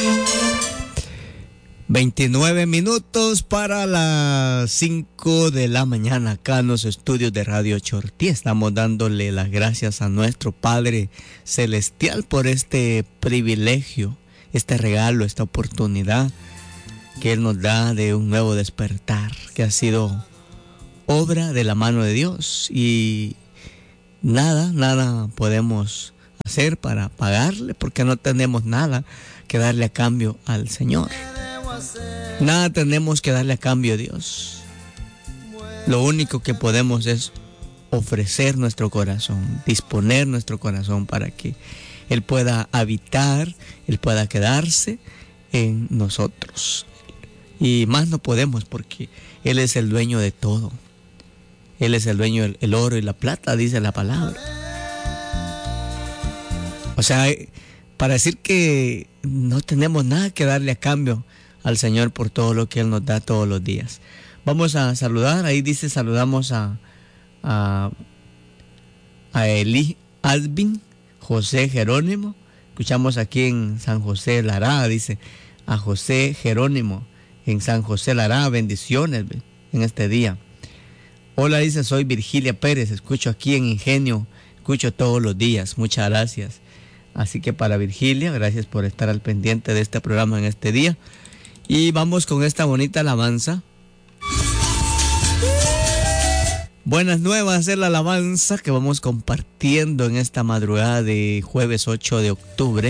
29 minutos para las 5 de la mañana acá en los estudios de Radio Chortí. Estamos dándole las gracias a nuestro Padre Celestial por este privilegio, este regalo, esta oportunidad que Él nos da de un nuevo despertar, que ha sido obra de la mano de Dios. Y nada podemos hacer para pagarle, porque no tenemos nada que darle a cambio al Señor. Nada tenemos que darle a cambio a Dios. Lo único que podemos es ofrecer nuestro corazón, disponer nuestro corazón para que Él pueda habitar, Él pueda quedarse en nosotros. Y más no podemos, porque Él es el dueño de todo. Él es el dueño del oro y la plata, dice la palabra. O sea, para decir que no tenemos nada que darle a cambio al Señor por todo lo que Él nos da todos los días. Vamos a saludar, ahí dice, saludamos a Eli Alvin, José Jerónimo. Escuchamos aquí en San José Lara, dice, a José Jerónimo en San José Lara, bendiciones en este día. Hola, dice, soy Virgilia Pérez, escucho aquí en Ingenio, escucho todos los días, muchas gracias. Así que para Virgilia, gracias por estar al pendiente de este programa en este día. Y vamos con esta bonita alabanza. Buenas nuevas es la alabanza que vamos compartiendo en esta madrugada de jueves 8 de octubre.